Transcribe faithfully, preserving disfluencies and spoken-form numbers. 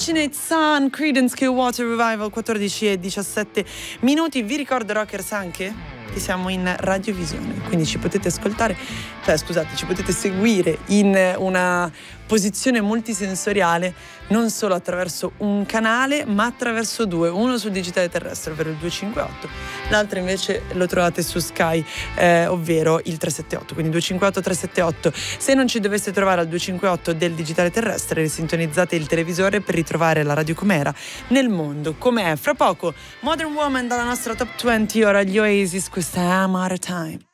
Fortunate Son, Creedence Clearwater Revival, quattordici e diciassette minuti. Vi ricordo, rockers, anche che siamo in radiovisione, quindi ci potete ascoltare, cioè scusate, ci potete seguire in una posizione multisensoriale non solo attraverso un canale ma attraverso due, uno sul digitale terrestre ovvero il duecentocinquantotto, l'altro invece lo trovate su Sky, eh, ovvero il trecentosettantotto, quindi duecentocinquantotto trecentosettantotto. Se non ci doveste trovare al duecentocinquantotto del digitale terrestre, sintonizzate il televisore per ritrovare la radio com'era nel mondo, com'è. Fra poco Modern Woman dalla nostra top venti, ora gli Oasis, questa è I'm Out of Time.